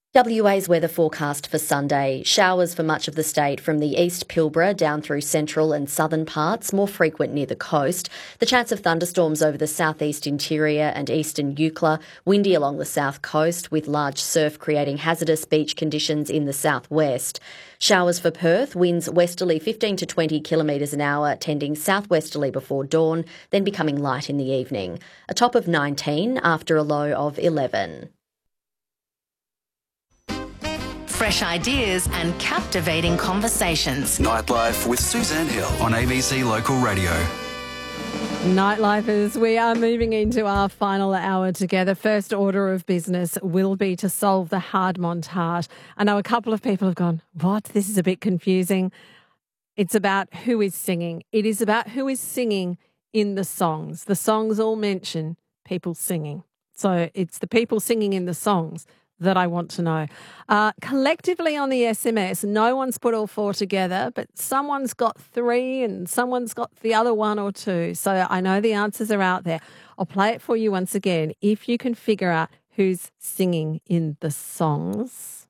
WA's weather forecast for Sunday. Showers for much of the state from the East Pilbara down through central and southern parts, more frequent near the coast. The chance of thunderstorms over the southeast interior and eastern Eucla, windy along the south coast with large surf creating hazardous beach conditions in the southwest. Showers for Perth, winds westerly 15 to 20 kilometres an hour, tending southwesterly before dawn, then becoming light in the evening. A top of 19 after a low of 11. Fresh ideas and captivating conversations. Nightlife with Suzanne Hill on ABC Local Radio. Nightlifers, we are moving into our final hour together. First order of business will be to solve the hard montage. I know a couple of people have gone, what? This is a bit confusing. It's about who is singing. It is about who is singing in the songs. The songs all mention people singing. So it's the people singing in the songs that I want to know. Collectively on the SMS, no one's put all four together, but someone's got three and someone's got the other one or two. So I know the answers are out there. I'll play it for you once again. If you can figure out who's singing in the songs,